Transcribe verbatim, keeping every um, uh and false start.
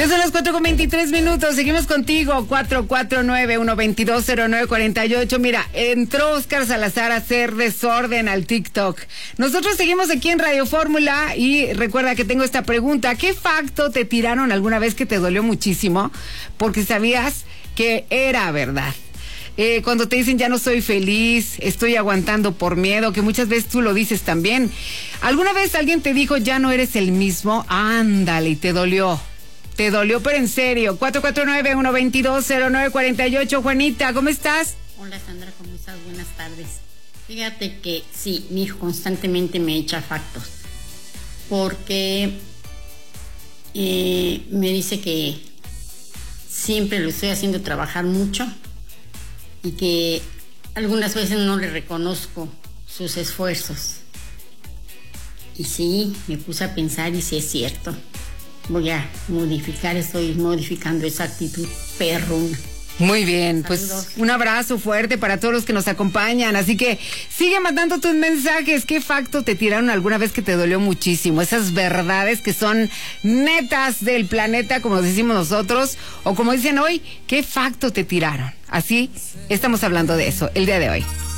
Ya son las cuatro con veintitrés minutos, seguimos contigo, cuatro cuatro nueve, uno dos dos, cero nueve cuatro ocho. Mira, entró Oscar Salazar a hacer desorden al TikTok. Nosotros seguimos aquí en Radio Fórmula y recuerda que tengo esta pregunta. ¿Qué facto te tiraron alguna vez que te dolió muchísimo porque sabías que era verdad? Eh, cuando te dicen ya no soy feliz, estoy aguantando por miedo, que muchas veces tú lo dices también. ¿Alguna vez alguien te dijo ya no eres el mismo? Ándale, y te dolió. Te dolió, pero en serio. cuatro cuatro nueve, uno dos dos, cero nueve cuatro ocho. Juanita, ¿cómo estás? Hola Sandra, ¿cómo estás? Buenas tardes. Fíjate que sí, mi hijo constantemente me echa factos. Porque eh, me dice que siempre lo estoy haciendo trabajar mucho y que algunas veces no le reconozco sus esfuerzos. Y sí, me puse a pensar y sí es cierto. Voy a modificar, estoy modificando esa actitud perruna. Muy bien, Saludos. Pues un abrazo fuerte para todos los que nos acompañan. Así que sigue mandando tus mensajes. ¿Qué facto te tiraron alguna vez que te dolió muchísimo? Esas verdades que son netas del planeta, como decimos nosotros, o como dicen hoy, ¿qué facto te tiraron? Así estamos hablando de eso el día de hoy.